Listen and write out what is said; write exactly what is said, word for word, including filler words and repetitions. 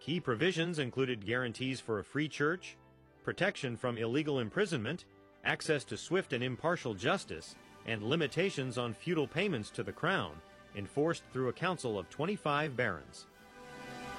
Key provisions included guarantees for a free church, protection from illegal imprisonment, access to swift and impartial justice, and limitations on feudal payments to the crown, enforced through a council of twenty-five barons.